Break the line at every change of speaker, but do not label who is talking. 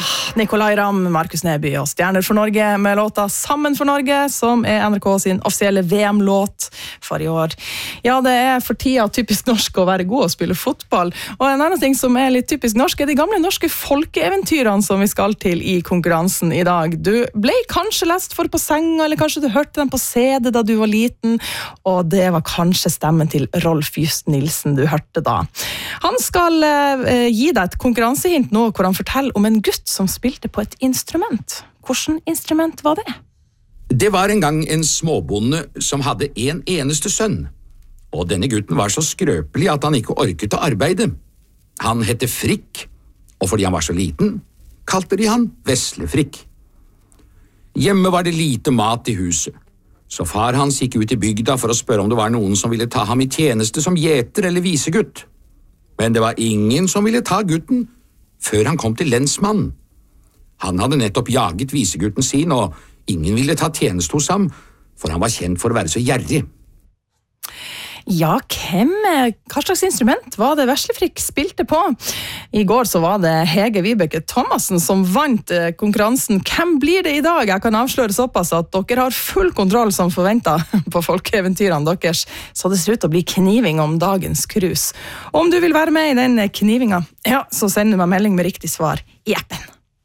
Nicolai Ramm, Markus Neby og Stjerner for Norge med låta Sammen for Norge, som NRK sin offisielle VM-låt for i år. Ja, det for tida typisk norsk å være god og spille fotball. Og en annen ting som litt typisk norsk de gamle norske folkeeventyrene som vi skal til i konkurransen i dag. Du ble kanskje lest for på senga, eller kanskje du hørte den på CD da du var liten, og det var kanskje stemmen til Rolf Just Nilsen du hørte da. Han skal gi deg et konkurransehint nå, hvor han forteller om en gutt som spilte på et instrument. Hvordan instrument var det?
Det var en gang en småbonde som hadde en eneste sønn, og denne gutten var så skrøpelig at han ikke orket å arbeide. Han hette Frikk, og fordi han var så liten, kalte de han Veslefrikk. Hjemme var det lite mat i huset, så far hans gikk ut i bygda for å spørre om det var noen som ville ta ham i tjeneste som gjeter eller visegutt. Men det var ingen som ville ta gutten før han kom til lensmannen. Han hadde nettopp jaget visegutten sin, og ingen ville ta tjeneste hos ham, for han var kjent for å være så gjerrig.
Ja, hva slags instrument var det Veslefrikk spilte på? I går så var det Hege Vibeke Thomassen som vant konkurransen. Hvem blir det i dag? Jeg kan avsløre såpass at dere har full kontroll som forventet på folkeeventyrene deres, så det ser ut til å bli kniving om dagens krus. Om du vil være med i den knivinga, ja, så send du meg melding med riktig svar i appen.